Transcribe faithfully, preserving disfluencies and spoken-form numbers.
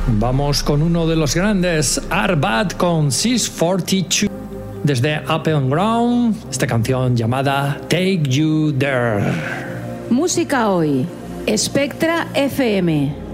Vamos con uno de los grandes, Arbat con seis cuarenta y dos. Desde Up and Ground, esta canción llamada Take You There. Música hoy, Spectra F M.